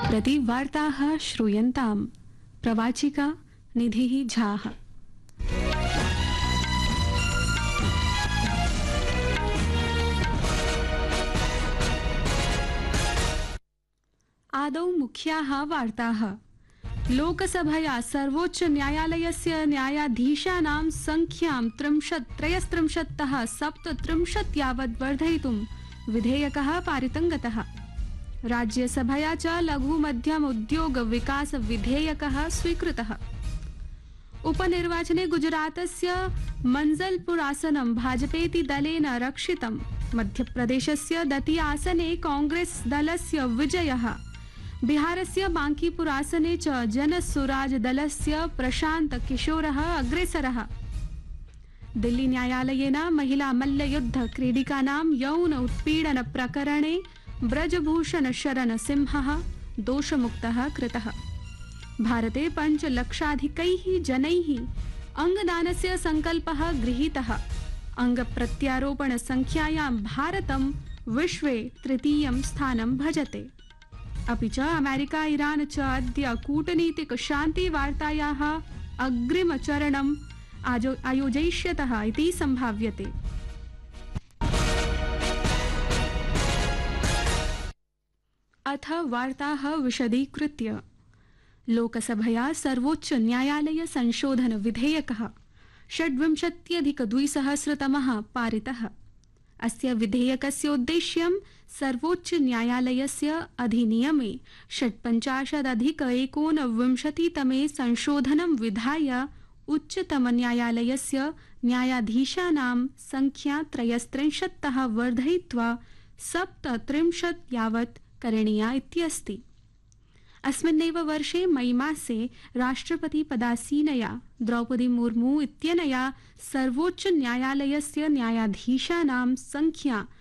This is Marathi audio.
प्रति वार्ताः श्रूयन्ताम् प्रवाचिका निधिः झाः। आदौ मुख्याः वार्ताः। लोकसभया सर्वोच्च न्यायालयस्य न्यायाधीशानां संख्यां 33तः 37 यावत् वर्धयितुं विधेयकः पारितं गतः। राज्यसभया च लघु मध्यम उद्योग विकास विधेयकः स्वीकृतः। उपनिर्वाचने गुजरातस्य मंजलपुर आसनं भाजपेति दलेन रक्षितम्। मध्यप्रदेशस्य दति आसने कांग्रेस दलस्य विजयः। बिहारस्य बांकीपुर आसने च जनसुराज दलस्य प्रशांत किशोरः अग्रेसरः। दिल्ली न्यायालयेन महिला मल्लयुद्ध क्रीडिकानां यौन उत्पीडन प्रकरणे ब्रजभूषण शरण सिंहः दोषमुक्तः कृतः। भारते 5 लक्षाधिकैः जनैः अंगदानस्य संकल्पः गृहीतः। अंगप्रत्यारोपण संख्यायां भारतं विश्वे तृतीयं स्थानं भजते। अपि च अमेरिका ईरान च अद्य कूटनीतिक शान्तिवार्तायाः अग्रिमचरणम् आयोजयिष्यतः इति सम्भाव्यते। अथ वार्ताः विशदीकृत्य। लोकसभया सर्वोच्च न्यायालय संशोधन विधेयकः 26+2000 पारितः। अस्य विधेयकस्य उद्देश्यं सर्वोच्च न्यायालयस्य अधिनियमे 56+19 संशोधनं विधाय उच्चतम न्यायालयस्य न्यायाधीशानां संख्या 33तः वर्धयित्वा 37 यावत् करणीया इत्यस्ति। अस्मिन्नेव वर्षे मई मासे राष्ट्रपतिपदासीनया द्रौपदी मुर्मू इत्यनया सर्वोच्च न्यायालयस्य न्यायाधीशानां संख्या